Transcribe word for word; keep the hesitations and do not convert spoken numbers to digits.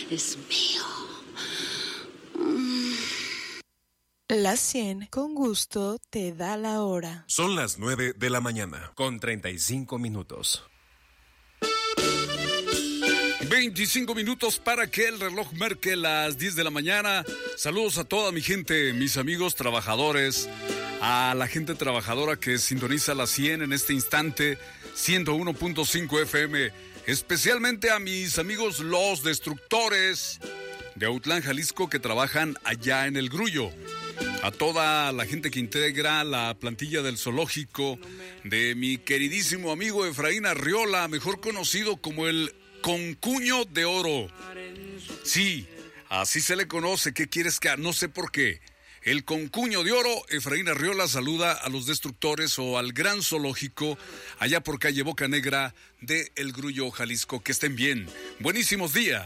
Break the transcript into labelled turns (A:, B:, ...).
A: es mío. Mm.
B: La cien con gusto te da la hora.
C: Son las nueve de la mañana, con treinta y cinco minutos.
D: veinticinco minutos para que el reloj marque las diez de la mañana. Saludos a toda mi gente, mis amigos trabajadores, a la gente trabajadora que sintoniza la cien en este instante, ciento uno punto cinco F M, especialmente a mis amigos los destructores de Autlán, Jalisco, que trabajan allá en el Grullo. A toda la gente que integra la plantilla del zoológico de mi queridísimo amigo Efraín Arriola, mejor conocido como el Concuño de Oro. Sí, así se le conoce. ¿Qué quieres que haga? No sé por qué. El Concuño de Oro. Efraín Arriola saluda a los destructores o al gran zoológico allá por calle Boca Negra de El Grullo, Jalisco. Que estén bien. Buenísimos días.